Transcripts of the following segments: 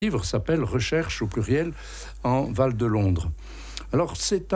livre s'appelle « Recherche » au pluriel en Val de Londres. Alors,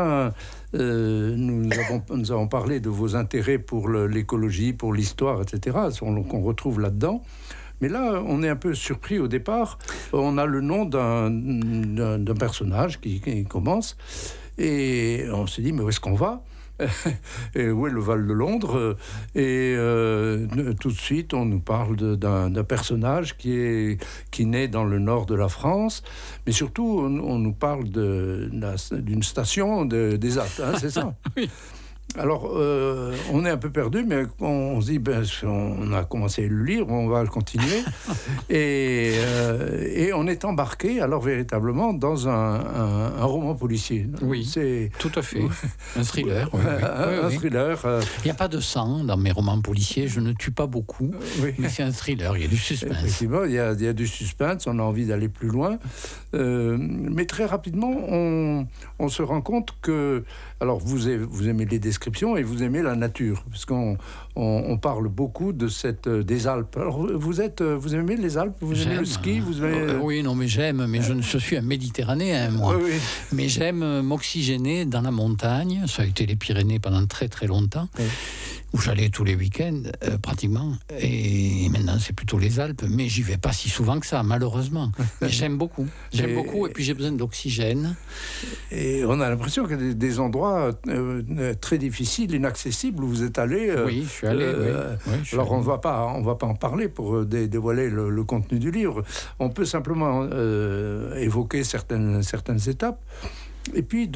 nous avons parlé de vos intérêts pour l'écologie, pour l'histoire, etc., qu'on retrouve là-dedans. Mais là, on est un peu surpris au départ. On a le nom d'un personnage qui commence. Et on se dit, mais où est-ce qu'on va ? Et où est le Val de Londres ? Et tout de suite, on nous parle d'un personnage qui naît dans le nord de la France. Mais surtout, on nous parle d'une station des Alpes, hein, c'est ça ? Oui. Alors, on est un peu perdu, mais on se dit, on a commencé à le lire, on va le continuer. et on est embarqué, alors véritablement, dans un roman policier. Oui, tout à fait. Un thriller. Un thriller. Il n'y a pas de sang dans mes romans policiers, je ne tue pas beaucoup, mais c'est un thriller, il y a du suspense. Effectivement, il y a du suspense, on a envie d'aller plus loin. Mais très rapidement, on se rend compte que... Alors, vous aimez les descriptions et vous aimez la nature, parce qu'on parle beaucoup des Alpes. Alors, vous aimez les Alpes ? Vous aimez le ski ? Oui, non, mais j'aime, mais je suis un Méditerranéen, moi. Oui. Mais j'aime m'oxygéner dans la montagne. Ça a été les Pyrénées pendant très, très longtemps. Oui. Où j'allais tous les week-ends, pratiquement. Et maintenant, c'est plutôt les Alpes. Mais j'y vais pas si souvent que ça, malheureusement. Mais j'aime beaucoup. Et puis, j'ai besoin d'oxygène. Et on a l'impression qu'il y a des endroits très difficiles, inaccessibles, où vous êtes allé. Oui, je suis allé. Alors, on ne va pas en parler pour dévoiler le contenu du livre. On peut simplement évoquer certaines étapes. Et puis,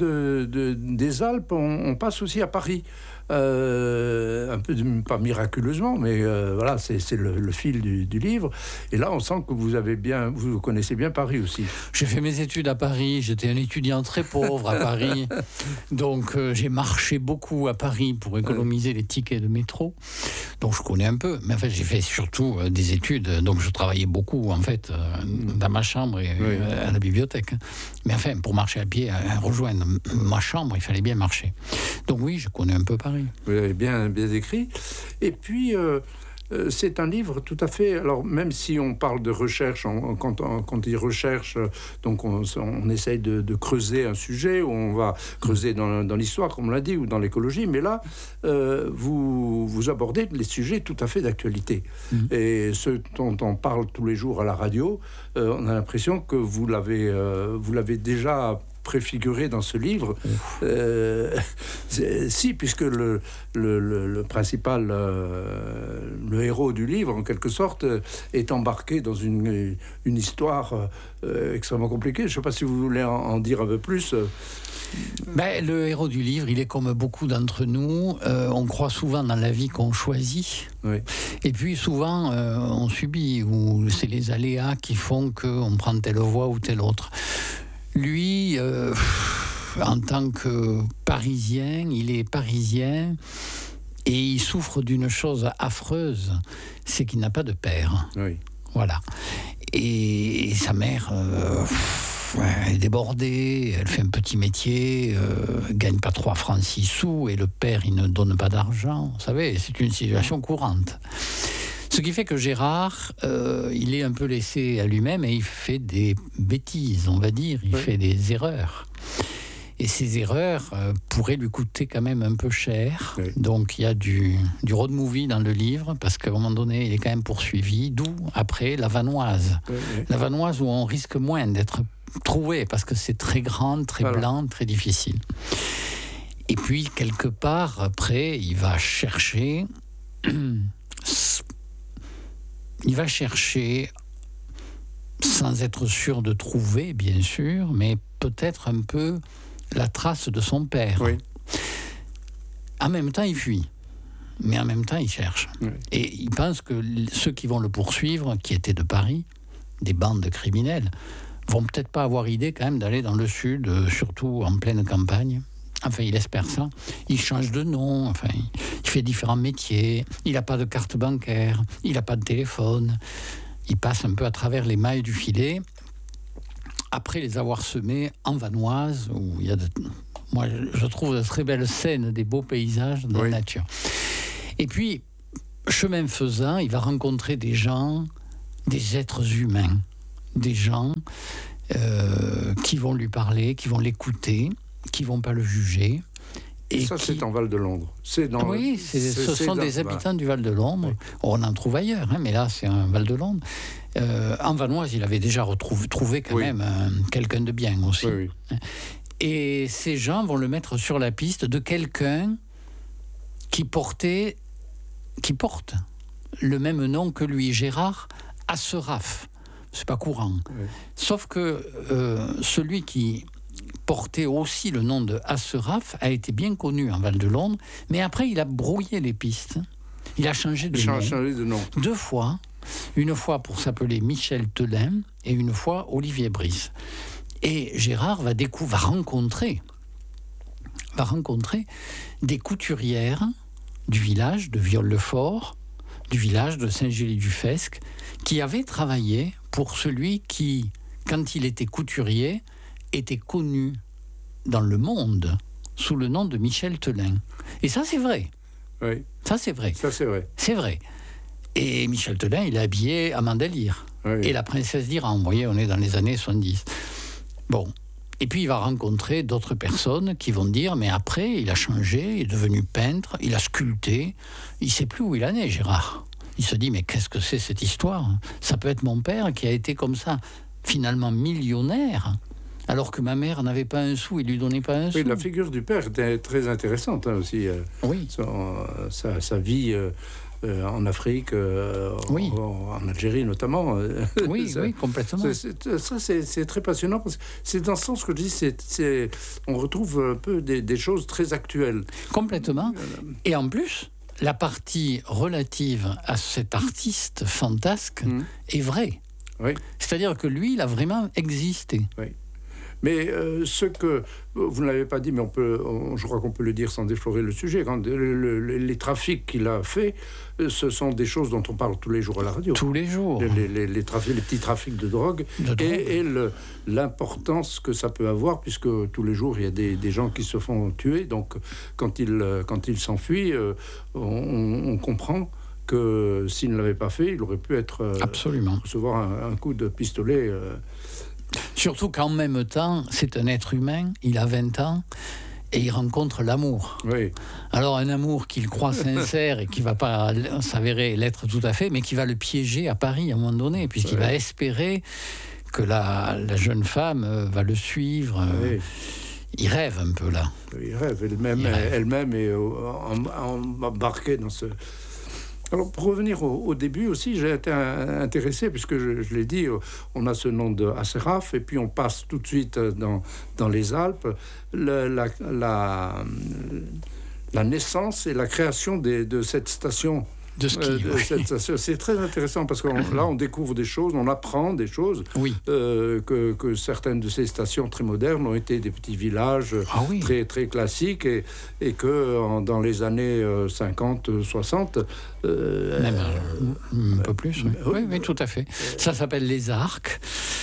des Alpes, on passe aussi à Paris. Un peu pas miraculeusement, mais voilà, c'est le fil du livre. Et là, on sent que vous connaissez bien Paris aussi. J'ai fait mes études à Paris. J'étais un étudiant très pauvre à Paris, donc j'ai marché beaucoup à Paris pour économiser les tickets de métro. Donc je connais un peu, mais en fait j'ai fait surtout des études. Donc je travaillais beaucoup en fait dans ma chambre et à la bibliothèque. Mais enfin, pour marcher à pied, rejoindre ma chambre, il fallait bien marcher. Donc oui, je connais un peu Paris. Vous l'avez bien écrit. Et puis, c'est un livre tout à fait... Alors, même si on parle de recherche, quand on dit recherche, donc on essaye de creuser un sujet, ou on va creuser dans l'histoire, comme on l'a dit, ou dans l'écologie, mais là, vous abordez les sujets tout à fait d'actualité. Et ce dont on parle tous les jours à la radio, on a l'impression que vous l'avez déjà préfiguré dans ce livre. Si, puisque le principal, le héros du livre, en quelque sorte, est embarqué dans une histoire extrêmement compliquée. Je ne sais pas si vous voulez en dire un peu plus. Le héros du livre, il est comme beaucoup d'entre nous. On croit souvent dans la vie qu'on choisit. Oui. Et puis souvent, on subit, ou c'est les aléas qui font qu'on prend telle voie ou telle autre. Lui, en tant que Parisien, il est parisien et il souffre d'une chose affreuse, c'est qu'il n'a pas de père. Oui. Voilà. Et sa mère est débordée, elle fait un petit métier, gagne pas 3 francs 6 sous, et le père, il ne donne pas d'argent. Vous savez, c'est une situation courante. Ce qui fait que Gérard, il est un peu laissé à lui-même et il fait des bêtises, on va dire. Il fait des erreurs. Et ces erreurs pourraient lui coûter quand même un peu cher. Oui. Donc il y a du road movie dans le livre, parce qu'à un moment donné, il est quand même poursuivi. D'où, après, la Vanoise. Oui. La Vanoise où on risque moins d'être trouvé, parce que c'est très grand, très blanc, très difficile. Et puis, quelque part, après, il va chercher... sans être sûr de trouver, bien sûr, mais peut-être un peu la trace de son père. Oui. En même temps, il fuit, mais en même temps, il cherche. Oui. Et il pense que ceux qui vont le poursuivre, qui étaient de Paris, des bandes criminelles, vont peut-être pas avoir idée quand même d'aller dans le sud, surtout en pleine campagne. Enfin, il espère ça. Il change de nom, enfin, il fait différents métiers, il n'a pas de carte bancaire, il n'a pas de téléphone. Il passe un peu à travers les mailles du filet, après les avoir semés en Vanoise, où il y a moi, je trouve de très belles scènes, des beaux paysages de la nature. Et puis, chemin faisant, il va rencontrer des gens, des êtres humains, des gens qui vont lui parler, qui vont l'écouter, qui ne vont pas le juger. Et ça, c'est en Val-de-Londres. Oui, ce sont des habitants du Val-de-Londres. Oui. On en trouve ailleurs, mais là, c'est un Val-de-Londres. En Vanoise, il avait déjà trouvé quand même quelqu'un de bien aussi. Oui. Et ces gens vont le mettre sur la piste de quelqu'un qui porte le même nom que lui, Gérard Asseraf. C'est pas courant. Oui. Sauf que celui qui portait aussi le nom de Asseraf a été bien connu en Val-de-Londres, mais après il a brouillé les pistes. Il a changé de nom. 2 fois. Une fois pour s'appeler Michel Telain et une fois Olivier Brice. Et Gérard va rencontrer des couturières du village de Viol-le-Fort, du village de Saint-Gély-du-Fesque, qui avaient travaillé pour celui qui, quand il était couturier, était connu dans le monde sous le nom de Michel Telain. Et ça, c'est vrai. Oui. Ça, c'est vrai. C'est vrai. Et Michel Telain, il est habillé à Mandelier. Oui. Et la princesse d'Iran. Vous voyez, on est dans les années 70. Bon. Et puis, il va rencontrer d'autres personnes qui vont dire, mais après, il a changé, il est devenu peintre, il a sculpté. Il ne sait plus où il en est, Gérard. Il se dit, mais qu'est-ce que c'est cette histoire ? Ça peut être mon père qui a été comme ça, finalement millionnaire, alors que ma mère n'avait pas un sou, il lui donnait pas un sou. Oui, la figure du père était très intéressante aussi. Oui. Sa vie en Afrique, en Algérie notamment. Oui, complètement. C'est très passionnant parce que c'est dans ce sens que je dis, on retrouve un peu des choses très actuelles. Complètement. Et en plus, la partie relative à cet artiste fantasque est vraie. Oui. C'est-à-dire que lui, il a vraiment existé. Oui. Mais ce que vous ne l'avez pas dit, mais je crois qu'on peut le dire sans déflorer le sujet, quand les trafics qu'il a fait, ce sont des choses dont on parle tous les jours à la radio. Tous les jours. Les petits trafics de drogue. Et l'importance que ça peut avoir, puisque tous les jours, il y a des gens qui se font tuer. Donc, quand il s'enfuit, on comprend que s'il ne l'avait pas fait, il aurait pu recevoir un coup de pistolet. Surtout qu'en même temps, c'est un être humain, il a 20 ans, et il rencontre l'amour. Oui. Alors un amour qu'il croit sincère et qui ne va pas s'avérer l'être tout à fait, mais qui va le piéger à Paris à un moment donné, puisqu'il va espérer que la jeune femme va le suivre. Oui. Il rêve un peu là. Il rêve, elle-même est embarquée dans ce... Alors, pour revenir au début aussi, j'ai été intéressé, puisque je l'ai dit, on a ce nom de Asseraf, et puis on passe tout de suite dans les Alpes, la naissance et la création de cette station. De ski, c'est très intéressant parce que là on découvre des choses, on apprend des choses, que certaines de ces stations très modernes ont été des petits villages très, très classiques et que dans les années 50, 60... Même un peu plus, oui, tout à fait. Ça s'appelle les arcs.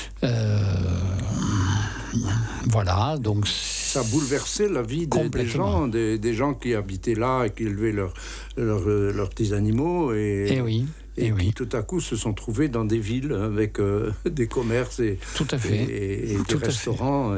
Voilà, donc... Ça a bouleversé la vie des gens qui habitaient là et qui élevaient leurs petits animaux et qui tout à coup se sont trouvés dans des villes avec des commerces et des restaurants.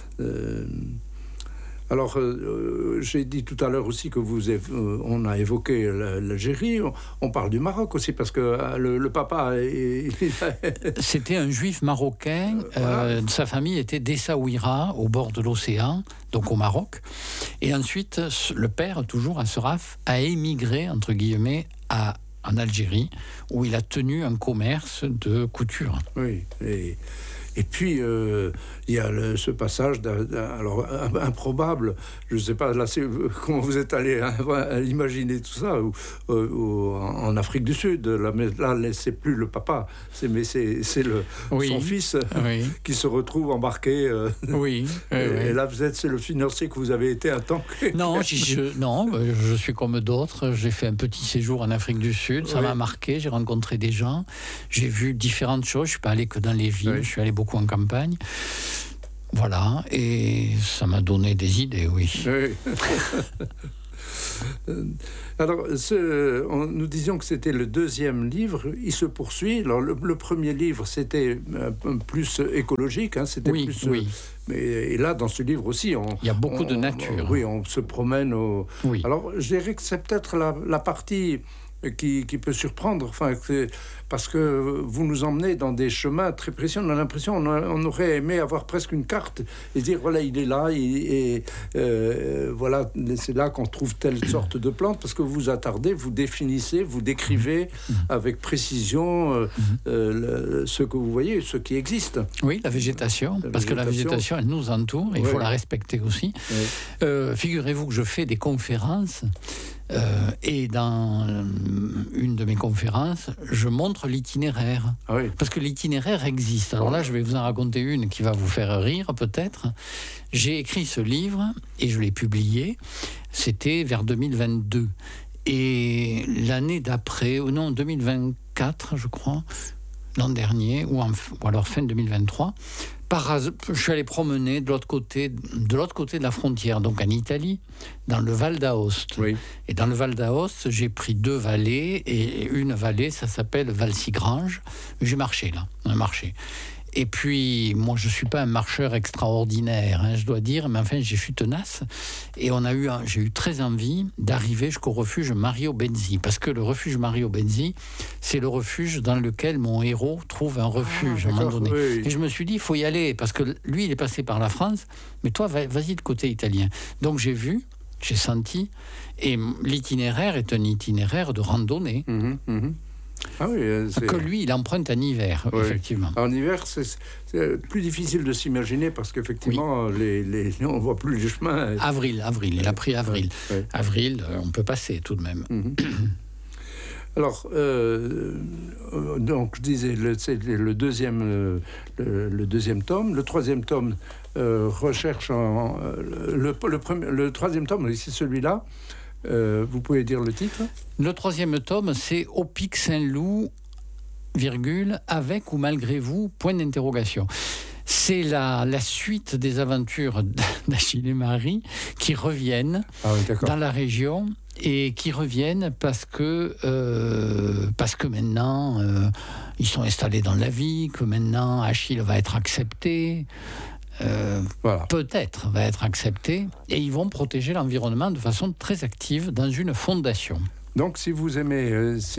Alors, j'ai dit tout à l'heure aussi que on a évoqué l'Algérie, on parle du Maroc aussi, parce que le papa... C'était un juif marocain, sa famille était d'Essaouira, au bord de l'océan, donc au Maroc. Et ensuite, le père, toujours Asseraf, a émigré, entre guillemets, en Algérie, où il a tenu un commerce de couture. Oui, et puis, il y a ce passage alors improbable, je ne sais pas là, comment vous êtes allé imaginer tout ça, en Afrique du Sud. Là, c'est plus le papa, c'est son fils qui se retrouve embarqué. Et là, c'est le financier que vous avez été un temps. Non, je suis comme d'autres. J'ai fait un petit séjour en Afrique du Sud. Ça m'a marqué. J'ai rencontré des gens. J'ai vu différentes choses. Je ne suis pas allé que dans les villes. Je suis allé beaucoup en campagne. Voilà, et ça m'a donné des idées, oui. Alors, nous disions que c'était le deuxième livre. Il se poursuit. Alors, le premier livre, c'était plus écologique. C'était plus. Oui. Et là, dans ce livre aussi, il y a beaucoup de nature. Oui, on se promène au. Oui. Alors, je dirais que c'est peut-être la partie qui peut surprendre, parce que vous nous emmenez dans des chemins très précis. On a l'impression, on aurait aimé avoir presque une carte et dire voilà, il est là, voilà, c'est là qu'on trouve telle sorte de plante, parce que vous vous attardez, vous définissez, vous décrivez avec précision ce que vous voyez, ce qui existe. Oui, la végétation, parce que la végétation, elle nous entoure, et il faut la respecter aussi. Oui. Figurez-vous que je fais des conférences. Et dans une de mes conférences, je montre l'itinéraire. Ah oui. Parce que l'itinéraire existe. Alors là, je vais vous en raconter une qui va vous faire rire, peut-être. J'ai écrit ce livre et je l'ai publié. C'était vers 2022. Et l'année d'après, 2024, je crois, l'an dernier, ou alors fin 2023, je suis allé promener de l'autre côté de la frontière, donc en Italie, dans le Val d'Aoste. Oui. Et dans le Val d'Aoste, j'ai pris 2 vallées, et une vallée, ça s'appelle Valsigrange. J'ai marché là, on a marché. Et puis, moi, je ne suis pas un marcheur extraordinaire, je dois dire, mais enfin, j'ai suis tenace. Et j'ai eu très envie d'arriver jusqu'au refuge Mario Benzi, parce que le refuge Mario Benzi, c'est le refuge dans lequel mon héros trouve un refuge à un moment donné. Oui. Et je me suis dit, il faut y aller, parce que lui, il est passé par la France, mais toi, vas-y de côté italien. Donc, j'ai senti, et l'itinéraire est un itinéraire de randonnée. Ah oui, que lui, il emprunte en hiver, oui. Effectivement. En hiver, c'est plus difficile de s'imaginer parce qu'effectivement, oui. On ne voit plus les chemins. Avril, il a pris avril. Oui. Avril, on peut passer tout de même. Alors, donc, je disais, c'est le deuxième tome. Le troisième tome recherche le troisième tome, c'est celui-là. Vous pouvez dire le titre ? Le troisième tome, c'est Au Pic Saint-Loup, avec ou malgré vous, point d'interrogation. C'est la suite des aventures d'Achille et Marie qui reviennent dans la région et qui reviennent parce que maintenant ils sont installés dans la vie, que maintenant Achille va être accepté. Peut-être va être accepté, et ils vont protéger l'environnement de façon très active dans une fondation. Donc, si vous aimez,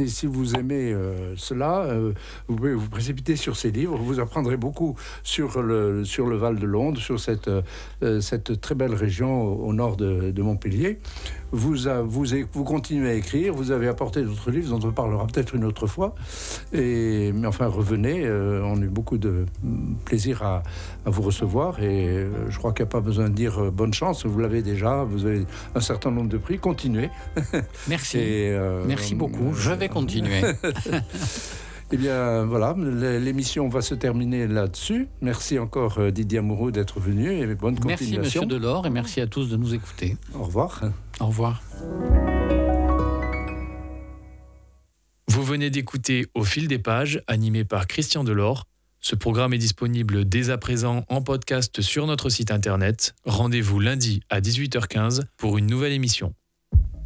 cela, vous pouvez vous précipiter sur ces livres. Vous apprendrez beaucoup sur le Val de Londe, sur cette très belle région au nord de Montpellier. Vous continuez à écrire. Vous avez apporté d'autres livres dont on parlera peut-être une autre fois. Mais enfin, revenez. On a eu beaucoup de plaisir à vous recevoir. Et je crois qu'il n'y a pas besoin de dire bonne chance. Vous l'avez déjà. Vous avez un certain nombre de prix. Continuez. Merci. Merci beaucoup, je vais continuer. Eh bien, voilà, l'émission va se terminer là-dessus. Merci encore Didier Amouroux d'être venu et bonne continuation. Merci Monsieur Delors et merci à tous de nous écouter. Au revoir. Au revoir. Vous venez d'écouter Au fil des pages, animé par Christian Delors. Ce programme est disponible dès à présent en podcast sur notre site internet. Rendez-vous lundi à 18h15 pour une nouvelle émission.